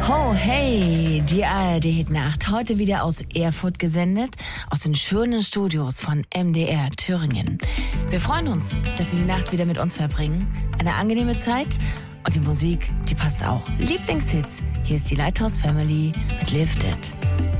Ho, hey, die ARD-Nacht. Heute wieder aus Erfurt gesendet, aus den schönen Studios von MDR Thüringen. Wir freuen uns, dass Sie die Nacht wieder mit uns verbringen. Eine angenehme Zeit und die Musik, die passt auch. Lieblingshits. Hier ist die Lighthouse Family mit Lifted.